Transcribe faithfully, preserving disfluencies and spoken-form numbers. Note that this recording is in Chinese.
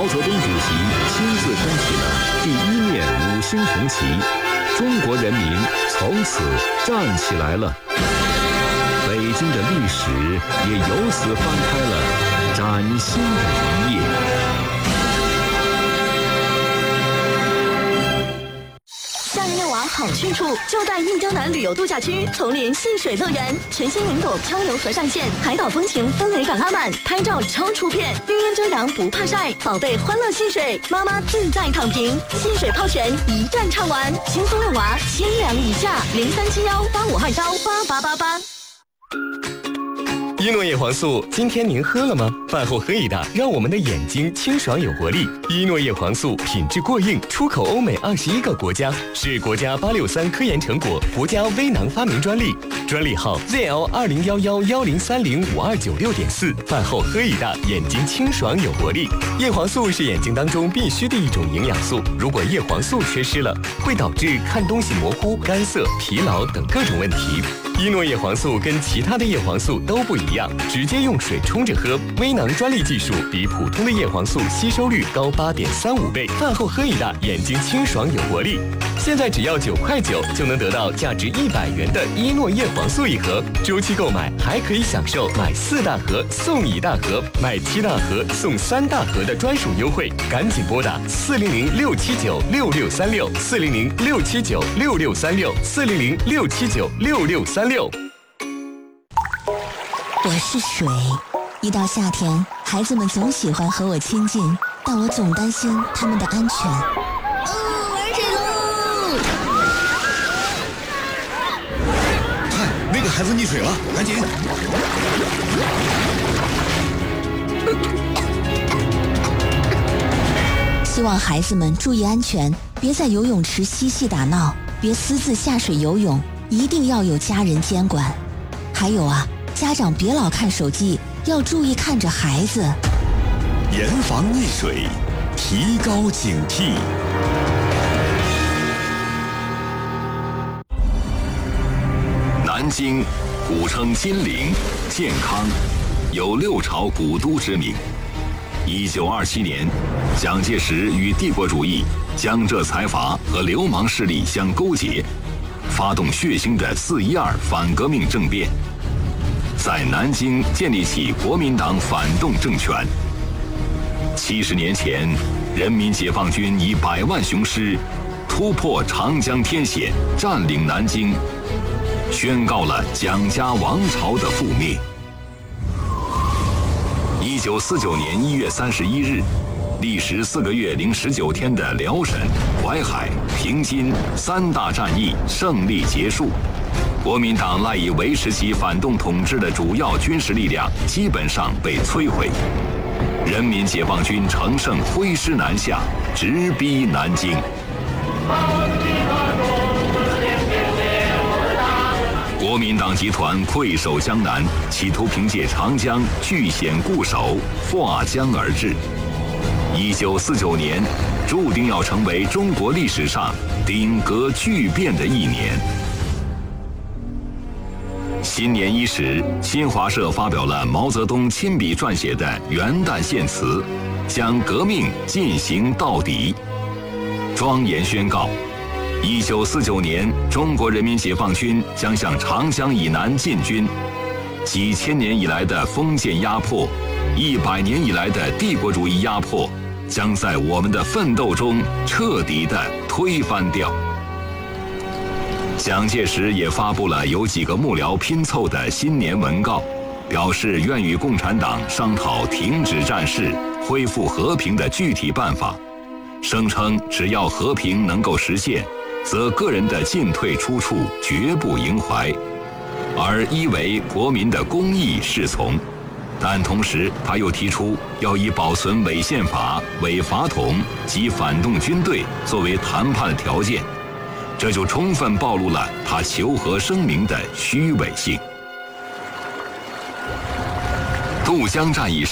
泽东主席亲自升起了第一面五星红旗，中国人民从此站起来了。北京的历史也由此翻开了崭新的一页。 夏日遛娃好去处就在印江南旅游度假区丛林戏水乐园，全新云朵漂流河上线，海岛风情氛围感拉满，拍照超出片，绿荫遮阳不怕晒，宝贝欢乐戏水，妈妈自在躺平，戏水泡泉一站唱完，轻松遛娃，千两以下，零三七幺八五二幺八八八八。 伊诺叶黄素，今天您喝了吗？饭后喝一大，让我们的眼睛清爽有活力。伊诺叶黄素品质过硬，出口欧美二十一个国家，是国家八六三科研成果，国家微囊发明专利，专利号 Z L 二零幺幺幺零三零五二九六点四。饭后喝一大，眼睛清爽有活力。叶黄素是眼睛当中必须的一种营养素，如果叶黄素缺失了，会导致看东西模糊、干涩、疲劳等各种问题。伊诺叶黄素跟其他的叶黄素都不一样，直接用水冲着喝，微囊专利技术比普通的叶黄素吸收率高八点三五倍。饭后喝一大，眼睛清爽有活力。现在只要九块九就能得到价值一百元的伊诺叶黄素一盒，周期购买还可以享受买四大盒送一大盒，买七大盒送三大盒的专属优惠。赶紧拨打四零零六七九六六三六四零零六七九六六三六四零零六七九六六三六。 我是水，一到夏天，孩子们总喜欢和我亲近，但我总担心他们的安全。 哦，玩水喽！ 看，那个孩子溺水了，赶紧！ 希望孩子们注意安全，别在游泳池嬉戏打闹，别私自下水游泳，一定要有家人监管。还有啊，家长别老看手机，要注意看着孩子。 严防溺水，提高警惕。 南京，古称金陵、建康，有六朝古都之名。一九二七年，蒋介石与帝国主义、江浙财阀和流氓势力相勾结，发动血腥的四一二反革命政变，在南京建立起国民党反动政权。七十年前，人民解放军以百万雄师突破长江天险，占领南京，宣告了蒋家王朝的覆灭。一九四九年一月三十一日，历时四个月零十九天的辽沈、淮海、平津三大战役胜利结束，国民党赖以维持其反动统治的主要军事力量基本上被摧毁，人民解放军乘胜挥师南下，直逼南京。国民党集团溃守江南，企图凭借长江据险固守，划江而治。一九四九年，注定要成为中国历史上鼎革巨变的一年。新年伊始，新华社发表了毛泽东亲笔撰写的元旦献词，将革命进行到底，庄严宣告。一九四九年，中国人民解放军将向长江以南进军，几千年以来的封建压迫，一百年以来的帝国主义压迫，将在我们的奋斗中彻底地推翻掉。蒋介石也发布了由几个幕僚拼凑的新年文告，表示愿与共产党商讨停止战事、恢复和平的具体办法，声称只要和平能够实现，则个人的进退出处绝不萦怀，而依为国民的公义是从。但同时，他又提出要以保存伪宪法、伪法统及反动军队作为谈判的条件，这就充分暴露了他求和声明的虚伪性。渡江战役